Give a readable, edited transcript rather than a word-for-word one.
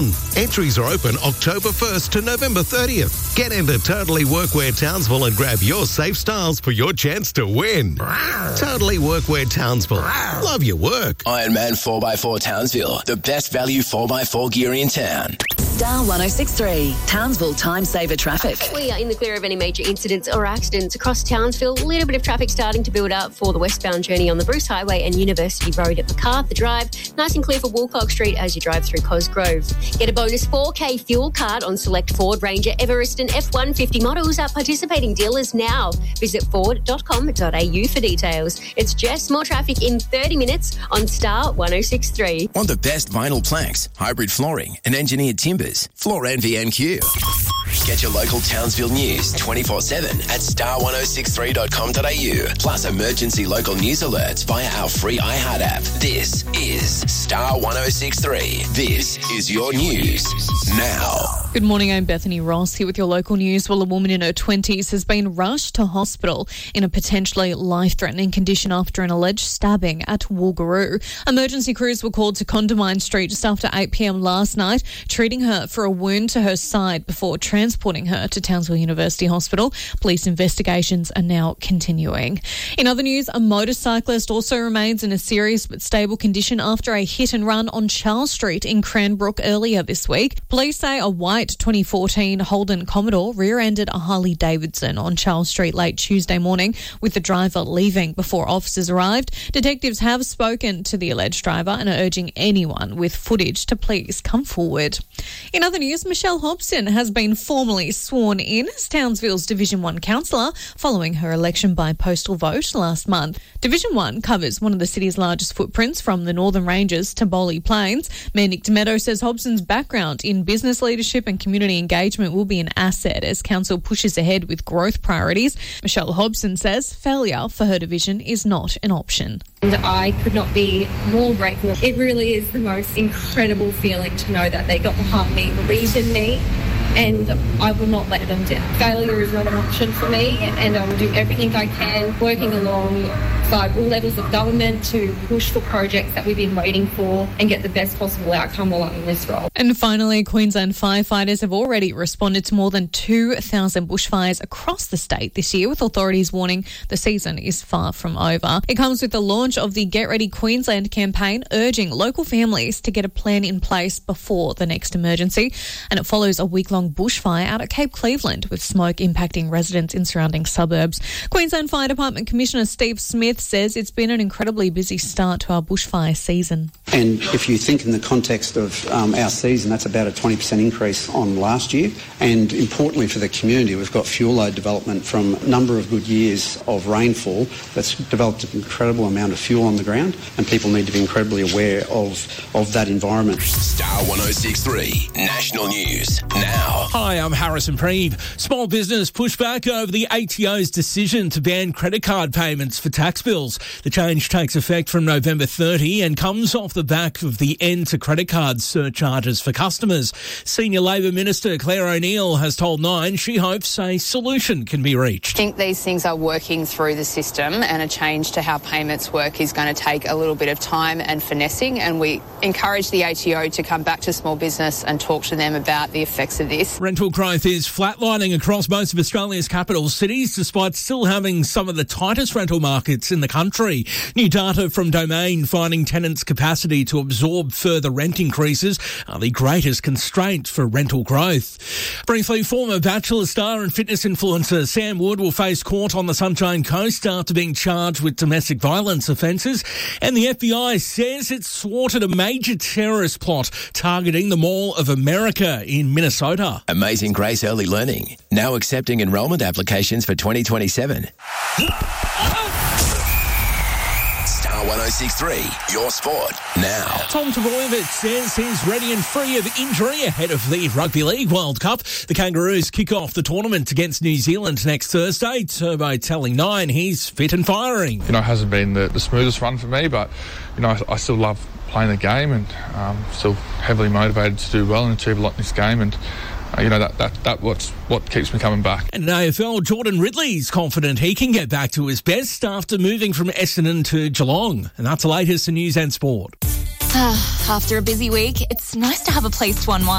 Entries are open October 1st to November 30th. Get into Totally Workwear Townsville and grab your safe styles for your chance to win. Totally Workwear Townsville. Love your work. Ironman 4x4 Townsville, the best value 4x4 gear in town. Star 106.3, Townsville Time Saver Traffic. We are in the clear of any major incidents or accidents across Townsville. A little bit of traffic starting to build up for the westbound journey on the Bruce Highway and University Road at MacArthur Drive. Nice and clear for Woolcock Street as you drive through Cosgrove. Get a bonus 4K fuel card on select Ford Ranger, Everest and F-150 models at participating dealers now. Visit ford.com.au for details. It's Jess, more traffic in 30 minutes on Star 106.3. Want the best vinyl planks, hybrid flooring and engineered timbers? Floor Envy NQ. Get your local Townsville news 24/7 at star1063.com.au. Plus emergency local news alerts via our free iHeart app. This is Star 106.3. This is your news now. Good morning, I'm Bethany Ross here with your local news. Well, a woman in her 20s has been rushed to hospital in a potentially life-threatening condition after an alleged stabbing at Woogaroo. Emergency crews were called to Condamine Street just after 8 p.m. last night, treating her for a wound to her side before transporting her to Townsville University Hospital. Police investigations are now continuing. In other news, a motorcyclist also remains in a serious but stable condition after a hit and run on Charles Street in Cranbrook earlier this week. Police say a white 2014 Holden Commodore rear-ended a Harley Davidson on Charles Street late Tuesday morning, with the driver leaving before officers arrived. Detectives have spoken to the alleged driver and are urging anyone with footage to please come forward. In other news, Michelle Hobson has been formally sworn in as Townsville's Division 1 councillor following her election by postal vote last month. Division 1 covers one of the city's largest footprints from the Northern Ranges to Bowley Plains. Mayor Nick Demeto says Hobson's background in business leadership and community engagement will be an asset as council pushes ahead with growth priorities. Michelle Hobson says failure for her division is not an option. And I could not be more grateful. It really is the most incredible feeling to know that they got behind me, believed in me, and I will not let them down. Failure is not an option for me, and I will do everything I can, working alongside all levels of government to push for projects that we've been waiting for and get the best possible outcome while I'm in this role. And finally, Queensland firefighters have already responded to more than 2,000 bushfires across the state this year, with authorities warning the season is far from over. It comes with the launch of the Get Ready Queensland campaign, urging local families to get a plan in place before the next emergency. And it follows a week-long bushfire out at Cape Cleveland, with smoke impacting residents in surrounding suburbs. Queensland Fire Department Commissioner Steve Smith says it's been an incredibly busy start to our bushfire season. And if you think in the context of our season, that's about a 20% increase on last year. And importantly for the community, we've got fuel load development from a number of good years of rainfall that's developed an incredible amount of fuel on the ground, and people need to be incredibly aware of that environment. Star 106.3 National News now. Hi, I'm Harrison Preeve. Small business pushback over the ATO's decision to ban credit card payments for tax bills. The change takes effect from November 30 and comes off the back of the end to credit card surcharges for customers. Senior Labor Minister Claire O'Neill has told Nine she hopes a solution can be reached. I think these things are working through the system, and a change to how payments work is going to take a little bit of time and finessing, and we encourage the ATO to come back to small business and talk to them about the effects of this. Rental growth is flatlining across most of Australia's capital cities, despite still having some of the tightest rental markets in the country. New data from Domain finding tenants' capacity to absorb further rent increases are the greatest constraint for rental growth. Briefly, former Bachelor star and fitness influencer Sam Wood will face court on the Sunshine Coast after being charged with domestic violence offences, and the FBI says it's thwarted a major terrorist plot targeting the Mall of America in Minnesota. Amazing Grace Early Learning, now accepting enrolment applications for 2027. Star 106.3, your sport now. Tom Trbojevic says he's ready and free of injury ahead of the Rugby League World Cup. The Kangaroos kick off the tournament against New Zealand next Thursday. Turbo telling Nine he's fit and firing. It hasn't been the smoothest run for me, but I still love playing the game, and still heavily motivated to do well and achieve a lot in this game, and that's what keeps me coming back. And in AFL, Jordan Ridley's confident he can get back to his best after moving from Essendon to Geelong. And that's the latest in news and sport. After a busy week, it's nice to have a place to unwind.